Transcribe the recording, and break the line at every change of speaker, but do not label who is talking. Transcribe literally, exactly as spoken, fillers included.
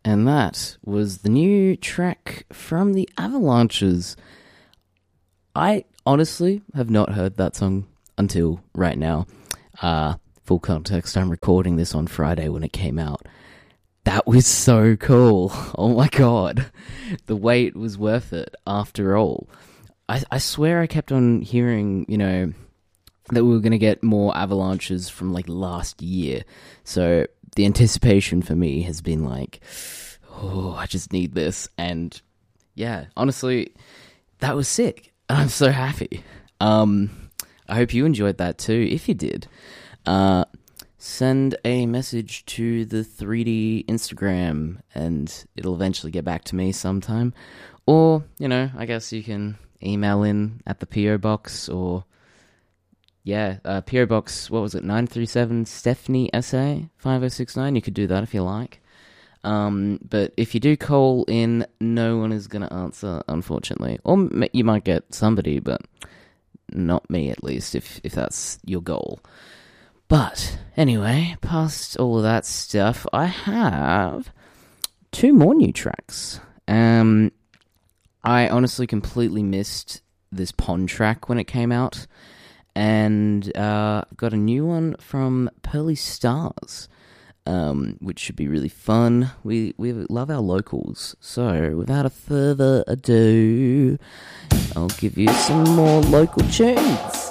and that was the new track from the Avalanches. I honestly have not heard that song until right now. Uh, full context, I'm recording this on Friday when it came out. That was so cool. Oh my god. The wait was worth it after all. I, I swear I kept on hearing, you know, that we were going to get more Avalanches from like last year. So the anticipation for me has been like, oh, I just need this. And yeah, honestly, that was sick. I'm so happy. Um, I hope you enjoyed that too. If you did, uh, send a message to the three D Instagram and it'll eventually get back to me sometime. Or, you know, I guess you can email in at the P O box or, yeah, uh, P O box, what was it, nine three seven Stephanie S A five oh six nine. You could do that if you like. Um, but if you do call in, no one is going to answer, unfortunately. Or m- you might get somebody, but not me at least, if, if that's your goal. But anyway, past all of that stuff, I have two more new tracks. Um, I honestly completely missed this Pond track when it came out, and uh, got a new one from Pearly Stars, um, which should be really fun. We we love our locals, so without a further ado, I'll give you some more local tunes.